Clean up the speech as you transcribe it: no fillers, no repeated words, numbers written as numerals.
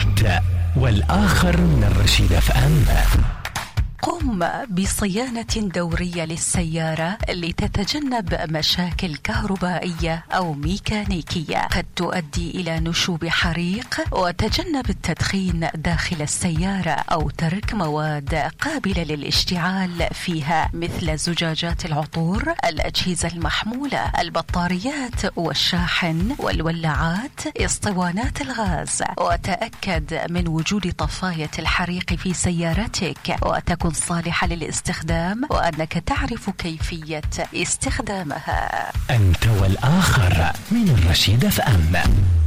أنت والآخر من رشيد FM. قم بصيانة دورية للسيارة لتتجنب مشاكل كهربائية أو ميكانيكية قد تؤدي إلى نشوب حريق، وتجنب التدخين داخل السيارة أو ترك مواد قابلة للاشتعال فيها مثل زجاجات العطور، الأجهزة المحمولة، البطاريات والشاحن والولاعات، اسطوانات الغاز. وتأكد من وجود طفاية الحريق في سيارتك وتكن صالحة للاستخدام، وأنك تعرف كيفية استخدامها. أنت والآخر من رشيد FM.